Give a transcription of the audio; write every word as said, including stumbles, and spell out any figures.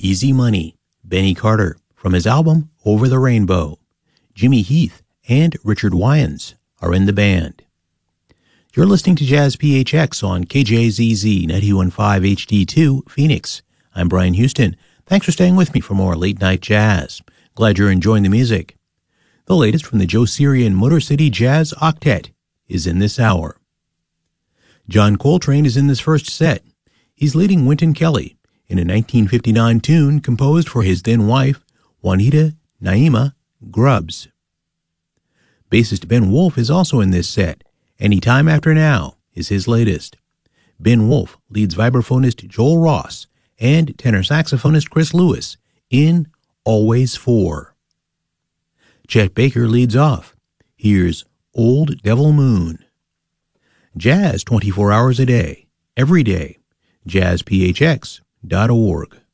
Easy Money, Benny Carter, from his album Over the Rainbow. Jimmy Heath and Richard Wyans are in the band. You're listening to Jazz P H X on K J Z Z ninety-one point five H D two, Phoenix. I'm Brian Houston. Thanks for staying with me for more late night jazz. Glad you're enjoying the music. The latest from the Joe Sirian Motor City Jazz Octet is in this hour. John Coltrane is in this first set. He's leading Wynton Kelly in a nineteen fifty-nine tune composed for his then wife, Juanita Naima Grubbs. Bassist Ben Wolf is also in this set. Anytime After Now is his latest. Ben Wolf leads vibraphonist Joel Ross and tenor saxophonist Chris Lewis in Always Four. Chet Baker leads off. Here's Old Devil Moon. Jazz twenty-four hours a day, every day. jazz p h x dot org.